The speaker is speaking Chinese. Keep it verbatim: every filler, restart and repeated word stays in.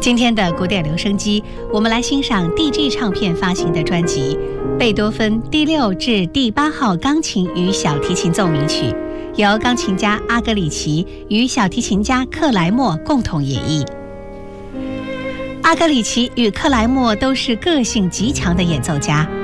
今天的古典留声机，我们来欣赏 D G 唱片发行的专辑《贝多芬第六至第八号钢琴与小提琴奏鸣曲》，由钢琴家阿格里奇与小提琴家克莱默共同演绎。阿格里奇与克莱默都是个性极强的演奏家，